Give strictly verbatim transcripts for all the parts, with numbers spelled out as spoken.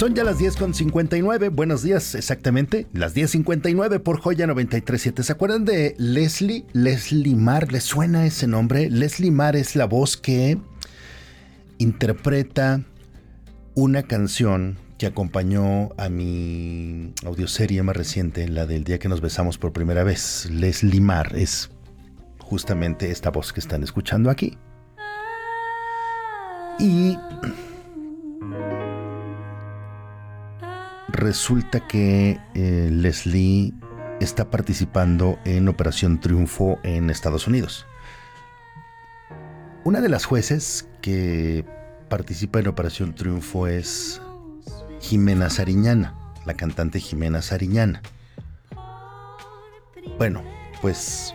Son ya las diez con cincuenta y nueve. Buenos días, exactamente. Las diez cincuenta y nueve por Joya noventa y tres punto siete. ¿Se acuerdan de Leslie? Leslie Marr. ¿Les suena ese nombre? Leslie Marr es la voz que interpreta una canción que acompañó a mi audioserie más reciente, la del día que nos besamos por primera vez. Leslie Marr es justamente esta voz que están escuchando aquí. Y resulta que eh, Leslie está participando en Operación Triunfo en Estados Unidos. Una de las jueces que participa en Operación Triunfo es Jimena Sariñana, la cantante Jimena Sariñana. Bueno, pues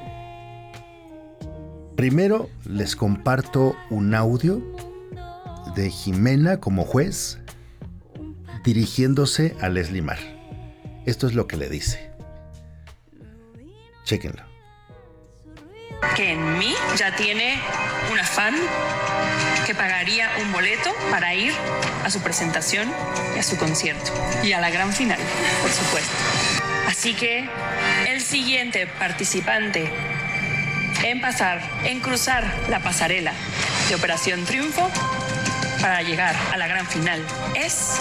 primero les comparto un audio de Jimena como juez dirigiéndose a Leslie Marr. Esto es lo que le dice. Chéquenlo. Que en mí ya tiene una fan que pagaría un boleto para ir a su presentación y a su concierto. Y a la gran final, por supuesto. Así que el siguiente participante en pasar, en cruzar la pasarela de Operación Triunfo para llegar a la gran final es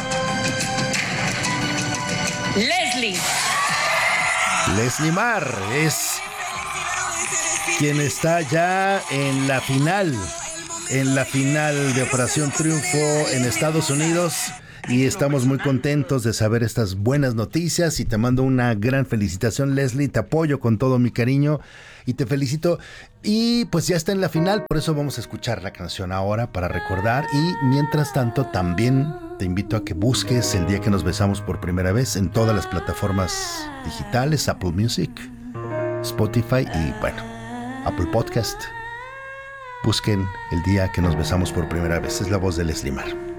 Leslie. Leslie Marr es quien está ya en la final, en la final de Operación Triunfo en Estados Unidos. Y estamos muy contentos de saber estas buenas noticias y te mando una gran felicitación, Leslie. Te apoyo con todo mi cariño y te felicito. Y pues ya está en la final, por eso vamos a escuchar la canción ahora para recordar. Y mientras tanto también te invito a que busques El día que nos besamos por primera vez en todas las plataformas digitales, Apple Music, Spotify y bueno, Apple Podcast. Busquen El día que nos besamos por primera vez. Es la voz de Leslie Marr.